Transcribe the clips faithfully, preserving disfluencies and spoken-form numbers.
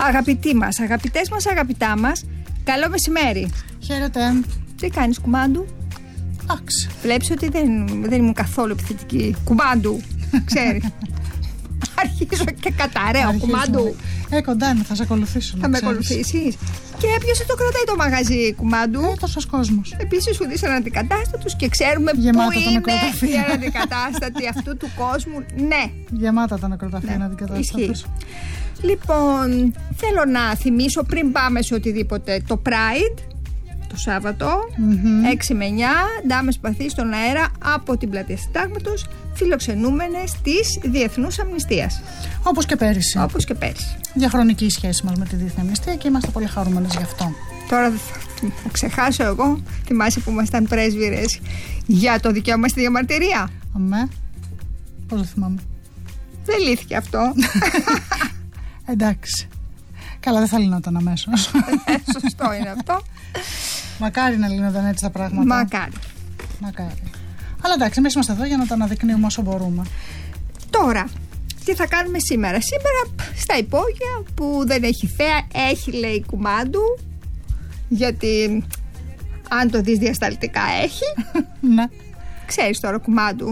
Αγαπητοί μας, αγαπητές μας, αγαπητά μας, καλό μεσημέρι. Χαίρετε. Τι κάνεις, κουμάντου? Εντάξει. Βλέπεις ότι δεν, δεν ήμουν καθόλου επιθετική. Κουμάντου, ξέρεις. Αρχίζω και καταραίω, κουμάντου. Ε, κοντά είναι, θα σε ακολουθήσω. Θα με ακολουθήσεις. Και ποιος το κρατάει το μαγαζί, κουμάντου? Ε, τόσος κόσμος. Επίσης, σου δεις αναντικατάστατους και ξέρουμε Γεμάτα πού τα είναι νεκροταφεία. η αναντικατάστατη αυτού του κόσμου. Ναι. Γεμάτα τα νεκροταφεία Ναι, αναντικατάστατους. Λοιπόν, θέλω να θυμίσω πριν πάμε σε οτιδήποτε το Pride το Σάββατο, mm-hmm. έξι με εννιά, ντάμες παθή στον αέρα από την Πλατεία Συντάγματος, φιλοξενούμενες της Διεθνούς Αμνηστίας. Όπως και πέρυσι. Όπως και πέρυσι. Διαχρονική η σχέση μας με τη Διεθνή Αμνηστία και είμαστε πολύ χαρούμενες γι' αυτό. Τώρα θα, θα ξεχάσω εγώ, θυμάσαι που ήμασταν πρέσβυρες για το δικαίωμα στη διαμαρτυρία. Αμέ. Πώς το θυμάμαι. Δεν λύθηκε αυτό. Εντάξει. Καλά, δεν θα λυνόταν αμέσως. Σωστό είναι αυτό. Μακάρι να λύνονταν έτσι τα πράγματα. Μακάρι. Μακάρι. Αλλά εντάξει, εμείς είμαστε εδώ για να τα αναδεικνύουμε όσο μπορούμε. Τώρα, τι θα κάνουμε σήμερα? Σήμερα στα υπόγεια που δεν έχει θέα, έχει λέει κουμάντου, γιατί αν το δεις διασταλτικά έχει. Ναι. Ξέρεις τώρα κουμάντου.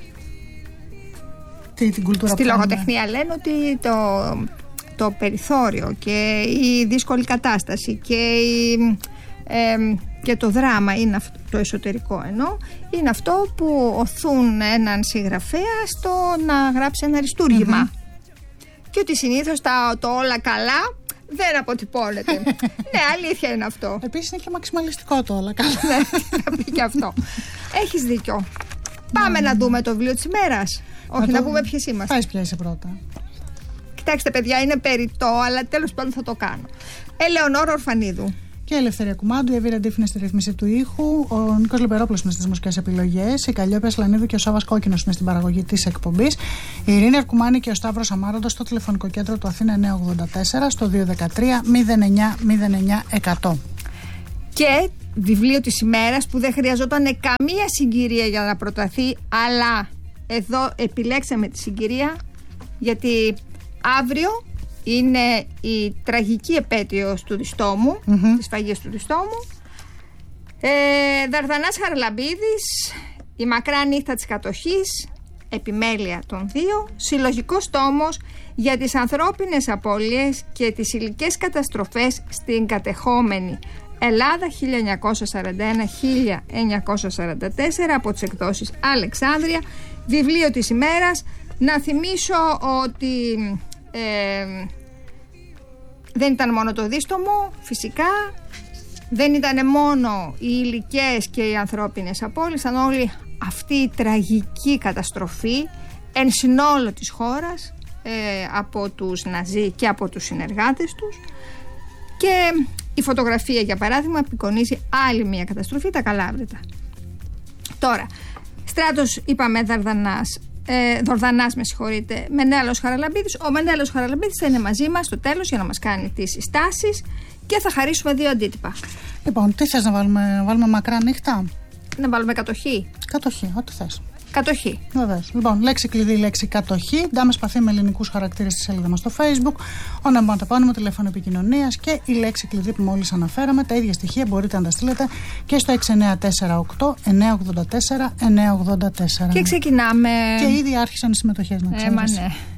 Τι, την κουλτούρα στη που λογοτεχνία κάνουμε. Λένε ότι το, το περιθώριο και η δύσκολη κατάσταση και, η, ε, και το δράμα είναι αυτό, το εσωτερικό εννοώ, είναι αυτό που οθούν έναν συγγραφέα στο να γράψει ένα αριστούργημα. Mm-hmm. Και ότι συνήθως τα, το όλα καλά δεν αποτυπώνεται. Ναι, αλήθεια είναι αυτό. Επίσης είναι και μαξιμαλιστικό το όλα καλά. Ναι, θα πει και αυτό. Έχεις δίκιο. Πάμε mm. να δούμε το βιβλίο της ημέρας. Όχι, να, να πούμε ποιες είμαστε. Πες ποια είσαι πρώτα. Κοιτάξτε, παιδιά, είναι περιττό, αλλά τέλος πάντων θα το κάνω. Ελεονόρα Ορφανίδου. Και η Ελευθερία Κουμάντου, η Εύη Ντίφνη στη ρύθμιση του ήχου, ο Νίκος Λιμπερόπουλος είναι στις μουσικές επιλογές, η Καλλιόπη Ασλανίδου και ο Σάββας Κόκκινος είναι στην παραγωγή της εκπομπής, η Ειρήνη Αρκουμάνη και ο Σταύρος Αμάραντος στο τηλεφωνικό κέντρο του Αθήνα εννιακόσια ογδόντα τέσσερα στο δύο ένα τρία μηδέν εννιά μηδέν εννιά εκατό. Και βιβλίο της ημέρας που δεν χρειαζόταν καμία συγκυρία για να προταθεί, αλλά εδώ επιλέξαμε τη συγκυρία γιατί αύριο είναι η τραγική επέτειος του Διστόμου, mm-hmm. της φαγής του Διστόμου. ε, Δαρδανάς Χαραλαμπίδης, η μακρά νύχτα της κατοχής, επιμέλεια των δύο, συλλογικός τόμος για τις ανθρώπινες απώλειες και τις υλικές καταστροφές στην κατεχόμενη Ελλάδα χίλια εννιακόσια σαράντα ένα με χίλια εννιακόσια σαράντα τέσσερα από τις εκδόσεις Αλεξάνδρεια. Βιβλίο της ημέρας. Να θυμίσω ότι ε, δεν ήταν μόνο το Δίστομο, φυσικά δεν ήταν μόνο οι υλικές και οι ανθρώπινες απώλειες, ήταν όλη αυτή η τραγική καταστροφή εν συνόλο της χώρας ε, από τους Ναζί και από τους συνεργάτες τους. Και η φωτογραφία, για παράδειγμα, απεικονίζει άλλη μια καταστροφή, τα Καλάβρητα. Τώρα, Στράτος, είπαμε, Δαρδανάς, ε, Δορδανάς, με συγχωρείτε, Μενέλαος Χαραλαμπίδης. Ο Μενέλαος Χαραλαμπίδης θα είναι μαζί μας στο τέλος για να μας κάνει τις συστάσεις και θα χαρίσουμε δύο αντίτυπα. Λοιπόν, τι θες να βάλουμε, να βάλουμε μακρά νύχτα? Να βάλουμε κατοχή. Κατοχή, ό,τι θες. Κατοχή. Βεβαίως. Λοιπόν, λέξη κλειδί, λέξη κατοχή. Ντάμες παθή με ελληνικούς χαρακτήρες στη σελίδα μας στο Facebook. Ονοματεπώνυμο, τηλέφωνο επικοινωνίας και η λέξη κλειδί που μόλις αναφέραμε. Τα ίδια στοιχεία μπορείτε να τα στείλετε και στο έξι εννιά τέσσερα οκτώ εννιά ογδόντα τέσσερα εννιά ογδόντα τέσσερα. Και ξεκινάμε. Και ήδη άρχισαν οι συμμετοχές, να ξέρεις. Ε, μα ναι.